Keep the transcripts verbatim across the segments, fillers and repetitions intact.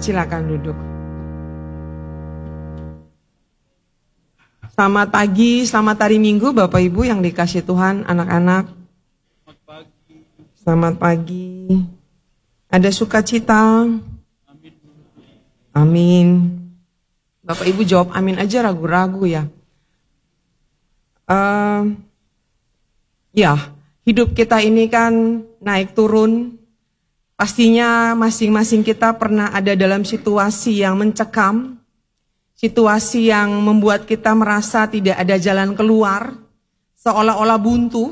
silakan duduk. Selamat pagi, selamat hari Minggu Bapak Ibu yang dikasih Tuhan, anak-anak. Selamat pagi. Selamat pagi. Ada sukacita? Amin. Amin. Bapak Ibu jawab amin aja, ragu-ragu ya. Uh, ya, hidup kita ini kan naik turun. Pastinya masing-masing kita pernah ada dalam situasi yang mencekam. Situasi yang membuat kita merasa tidak ada jalan keluar, seolah-olah buntu.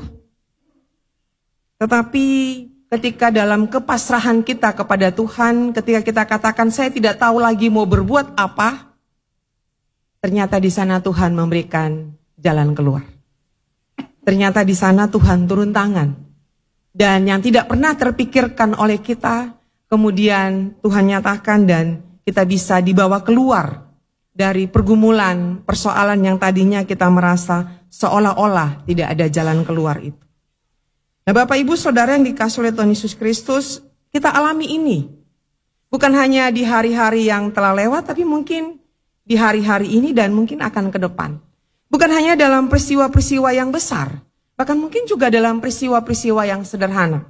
Tetapi ketika dalam kepasrahan kita kepada Tuhan, ketika kita katakan saya tidak tahu lagi mau berbuat apa, ternyata di sana Tuhan memberikan jalan keluar. Ternyata di sana Tuhan turun tangan. Dan yang tidak pernah terpikirkan oleh kita, kemudian Tuhan nyatakan dan kita bisa dibawa keluar dari pergumulan, persoalan yang tadinya kita merasa seolah-olah tidak ada jalan keluar itu. Nah Bapak Ibu Saudara yang dikasih oleh Tuhan Yesus Kristus, kita alami ini. Bukan hanya di hari-hari yang telah lewat, tapi mungkin di hari-hari ini dan mungkin akan ke depan. Bukan hanya dalam peristiwa-peristiwa yang besar, bahkan mungkin juga dalam peristiwa-peristiwa yang sederhana.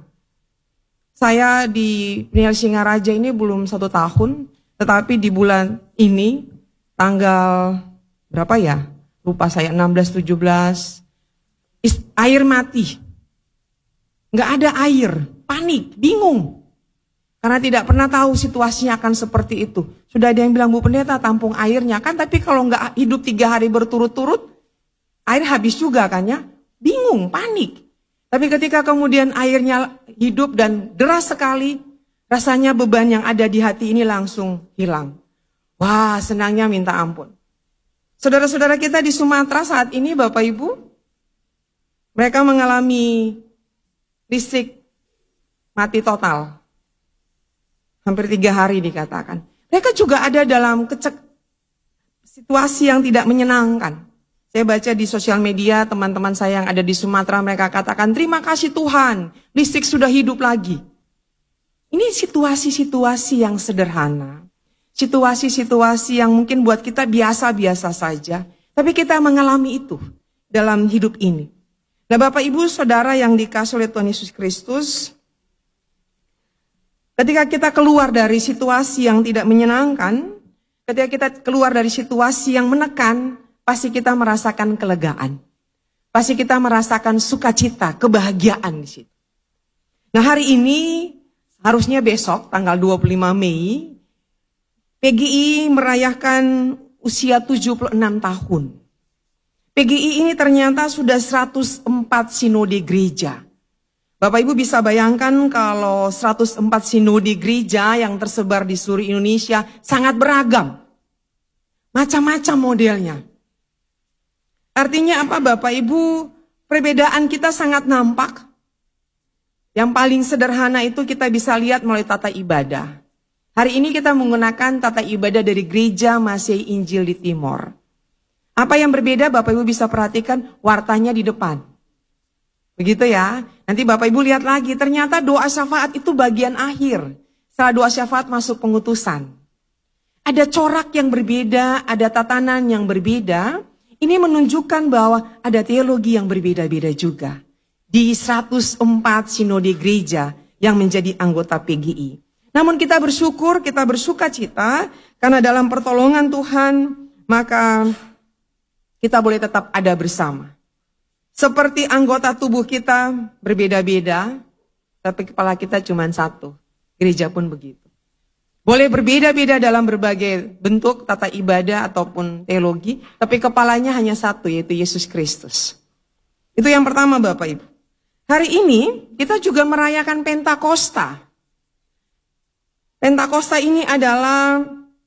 Saya di Peniel Singaraja ini belum satu tahun, tetapi di bulan ini, tanggal berapa ya? Lupa saya, enam belas, tujuh belas. Air mati. Nggak ada air. Panik, bingung. Karena tidak pernah tahu situasinya akan seperti itu. Sudah ada yang bilang, Bu Pendeta tampung airnya kan. Tapi kalau nggak hidup tiga hari berturut-turut, air habis juga kan ya. Bingung, panik. Tapi ketika kemudian airnya hidup dan deras sekali, rasanya beban yang ada di hati ini langsung hilang. Wah, senangnya minta ampun. Saudara-saudara kita di Sumatera saat ini, Bapak Ibu, mereka mengalami listrik mati total. Hampir tiga hari dikatakan. Mereka juga ada dalam kecek, situasi yang tidak menyenangkan. Saya baca di sosial media, teman-teman saya yang ada di Sumatera, mereka katakan, terima kasih Tuhan, listrik sudah hidup lagi. Ini situasi-situasi yang sederhana. Situasi-situasi yang mungkin buat kita biasa-biasa saja. Tapi kita mengalami itu dalam hidup ini. Nah Bapak Ibu Saudara yang dikasih oleh Tuhan Yesus Kristus. Ketika kita keluar dari situasi yang tidak menyenangkan. Ketika kita keluar dari situasi yang menekan. Pasti kita merasakan kelegaan. Pasti kita merasakan sukacita, kebahagiaan di situ. Nah hari ini, harusnya besok tanggal dua puluh lima Mei. P G I merayakan usia tujuh puluh enam tahun. P G I ini ternyata sudah seratus empat sinode gereja. Bapak Ibu bisa bayangkan kalau seratus empat sinode gereja yang tersebar di seluruh Indonesia sangat beragam. Macam-macam modelnya. Artinya apa Bapak Ibu? Perbedaan kita sangat nampak. Yang paling sederhana itu kita bisa lihat melalui tata ibadah. Hari ini kita menggunakan tata ibadah dari Gereja Masehi Injil di Timor. Apa yang berbeda Bapak Ibu bisa perhatikan, wartanya di depan. Begitu ya. Nanti Bapak Ibu lihat lagi, ternyata doa syafaat itu bagian akhir. Setelah doa syafaat masuk pengutusan. Ada corak yang berbeda, ada tatanan yang berbeda. Ini menunjukkan bahwa ada teologi yang berbeda-beda juga. Di seratus empat sinode gereja yang menjadi anggota P G I. Namun kita bersyukur, kita bersuka cita, karena dalam pertolongan Tuhan, maka kita boleh tetap ada bersama. Seperti anggota tubuh kita berbeda-beda, tapi kepala kita cuma satu. Gereja pun begitu. Boleh berbeda-beda dalam berbagai bentuk tata ibadah ataupun teologi, tapi kepalanya hanya satu, yaitu Yesus Kristus. Itu yang pertama Bapak Ibu. Hari ini kita juga merayakan Pentakosta. Pentakosta ini adalah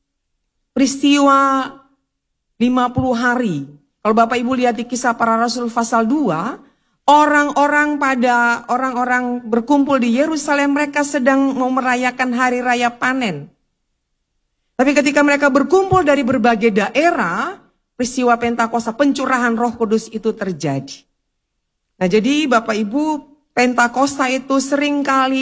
peristiwa lima puluh hari. Kalau Bapak Ibu lihat di Kisah Para Rasul pasal dua, orang-orang pada orang-orang berkumpul di Yerusalem, mereka sedang mau merayakan hari raya panen. Tapi ketika mereka berkumpul dari berbagai daerah, peristiwa Pentakosta, pencurahan Roh Kudus itu terjadi. Nah, jadi Bapak Ibu, Pentakosta itu seringkali